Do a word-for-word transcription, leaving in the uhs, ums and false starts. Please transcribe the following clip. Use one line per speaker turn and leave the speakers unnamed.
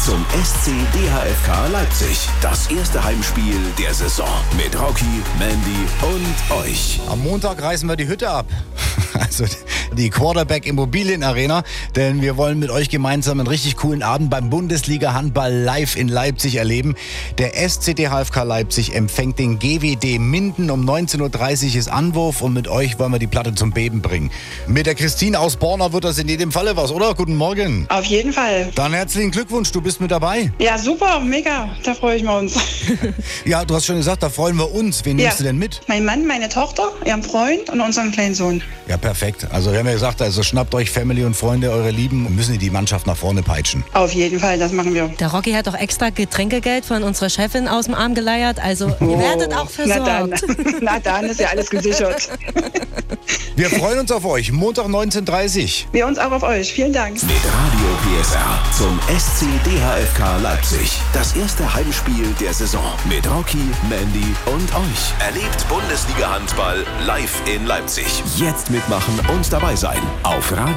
zum S C D H F K Leipzig. Das erste Heimspiel der Saison mit Rocky, Mandy und euch.
Am Montag reißen wir die Hütte ab. Also die Quarterback Immobilien Arena, denn wir wollen mit euch gemeinsam einen richtig coolen Abend beim Bundesliga Handball live in Leipzig erleben. Der S C D H F K Leipzig empfängt den G W D Minden. Um neunzehn Uhr dreißig ist Anwurf und mit euch wollen wir die Platte zum Beben bringen. Mit der Christine aus Borna wird das in jedem Falle was, oder? Guten Morgen.
Auf jeden Fall.
Dann herzlichen Glückwunsch, du bist mit dabei.
Ja, super, mega, da freue ich mich uns.
Ja, du hast schon gesagt, da freuen wir uns. Wen nimmst
Ja.
du denn mit?
Mein Mann, meine Tochter, ihren Freund und unseren kleinen Sohn.
Ja, perfekt. Also wir haben ja gesagt, also schnappt euch Family und Freunde, eure Lieben und müssen die Mannschaft nach vorne peitschen.
Auf jeden Fall, das machen wir.
Der Rocky hat auch extra Getränkegeld von unserer Chefin aus dem Arm geleiert. Also ihr werdet auch
Na dann,
versorgt.
na dann ist ja alles gesichert.
Wir freuen uns auf euch. Montag neunzehn Uhr dreißig.
Wir uns auch auf euch. Vielen Dank.
Mit Radio P S R zum S C D H F K Leipzig. Das erste Heimspiel der Saison mit Rocky, Mandy und euch. Erlebt Bundesliga Handball live in Leipzig. Jetzt mitmachen und dabei sein auf Radio